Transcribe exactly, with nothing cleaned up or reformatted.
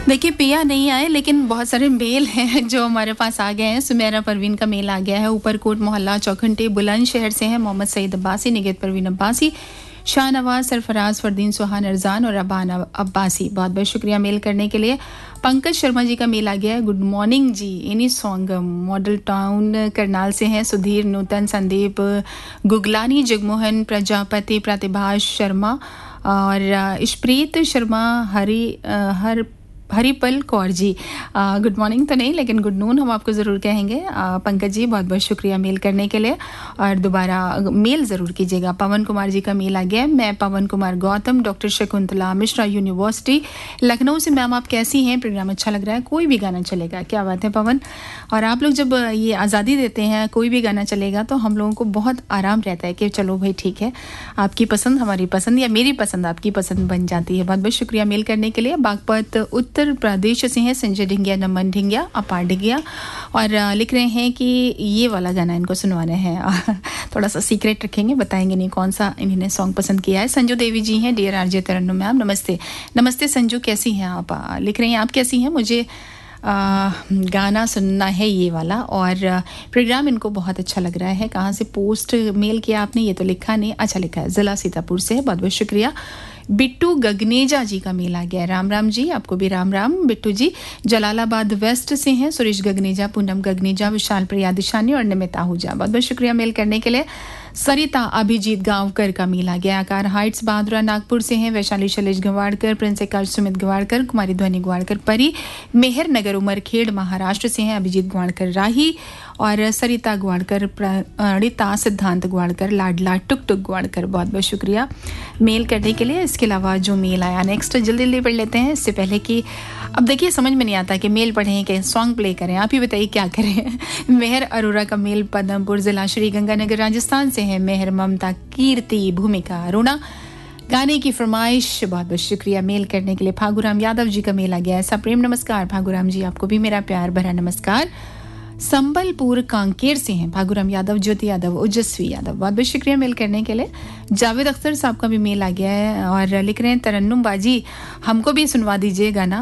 देखिए पिया नहीं आए लेकिन बहुत सारे मेल हैं जो हमारे पास आ गए हैं। सुमेरा परवीन का मेल आ गया है। ऊपरकोट मोहल्ला चौखंटे बुलंदशहर से है मोहम्मद सईद अब्बासी, निगत परवीन अब्बासी, शाहनवाज, सरफराज, फरदीन, सुहान, अरजान और अबान अब्बासी। बहुत बहुत शुक्रिया मेल करने के लिए। पंकज शर्मा जी का मेल आ गया है। गुड मॉर्निंग जी, any song model town Karnal से हैं। सुधीर, नूतन, संदीप, गुगलानी, जगमोहन, प्रजापति, प्रतिभाष शर्मा और इशप्रीत शर्मा, हरि हर हरिपल कौर जी। गुड मॉर्निंग तो नहीं लेकिन गुड नून हम आपको ज़रूर कहेंगे। आ, पंकज जी बहुत बहुत शुक्रिया मेल करने के लिए और दोबारा मेल ज़रूर कीजिएगा। पवन कुमार जी का मेल आ गया। मैं पवन कुमार गौतम, डॉक्टर शकुंतला मिश्रा, यूनिवर्सिटी लखनऊ से। मैम आप कैसी हैं? प्रोग्राम अच्छा लग रहा है, कोई भी गाना चलेगा। क्या बात है पवन। और आप लोग जब ये आज़ादी देते हैं कोई भी गाना चलेगा तो हम लोगों को बहुत आराम रहता है कि चलो भाई ठीक है, आपकी पसंद हमारी पसंद या मेरी पसंद आपकी पसंद बन जाती है। बहुत बहुत शुक्रिया मेल करने के लिए। बागपत उत्तर प्रदेश से हैं संजय ढिंगिया, नमन ढिंगिया, अपार ढिंगिया और लिख रहे हैं कि ये वाला गाना इनको सुनवाना है। थोड़ा सा सीक्रेट रखेंगे, बताएंगे नहीं कौन सा इन्होंने सॉन्ग पसंद किया है। संजू देवी जी हैं, डियर आरजे तरन्नुम मैम, नमस्ते। नमस्ते संजू, कैसी हैं आप? लिख रहे हैं आप कैसी हैं, मुझे आ, गाना सुनना है ये वाला और प्रोग्राम इनको बहुत अच्छा लग रहा है। कहाँ से पोस्ट मेल किया आपने ये तो लिखा नहीं। अच्छा लिखा है, ज़िला सीतापुर से है। बहुत बहुत शुक्रिया। बिट्टू गगनेजा जी का मेल आ गया है। राम राम जी, आपको भी राम राम बिट्टू जी। जलालाबाद वेस्ट से हैं सुरेश गगनेजा, पूनम गगनेजा, विशाल प्रिया दिशानी और निमिता आहूजा। बहुत बहुत शुक्रिया मेल करने के लिए। सरिता अभिजीत गांवकर का मेल आ गया। आकार हाइट्स बहादुरा नागपुर से हैं। वैशाली शैलेश गवाड़कर, प्रिंस आकाश सुमित गवाड़कर, कुमारी ध्वनि गवाड़कर परी, मेहर नगर उमरखेड़ महाराष्ट्र से हैं। अभिजीत गवाड़कर राही और सरिता गवाड़कर, प्रणिता सिद्धांत गवाड़कर, लाडला टुक टुक गवाड़कर। बहुत बहुत शुक्रिया मेल करने के लिए। इसके अलावा जो मेल आया नेक्स्ट जल्दी जल्दी पढ़ लेते हैं इससे पहले कि अब देखिए समझ में नहीं आता कि मेल पढ़ें कि सॉन्ग प्ले करें। आप ही बताइए क्या करें। मेहर अरोरा का मेल पदमपुर जिला श्री गंगानगर राजस्थान से है। मेहर, ममता, कीर्ति, भूमिका, अरुणा गाने की फरमाइश। बहुत बहुत शुक्रिया मेल करने के लिए। फागुराम यादव जी का मेल आ गया। ऐसा प्रेम नमस्कार फागुराम जी, आपको भी मेरा प्यार भरा नमस्कार। संबलपुर कांकेर से हैं भागुराम यादव, ज्योति यादव, ओजस्वी यादव। बहुत बहुत शुक्रिया मेल करने के लिए। जावेद अख्तर साहब का भी मेल आ गया है और लिख रहे हैं तरन्नुम बाजी हमको भी सुनवा दीजिए गाना।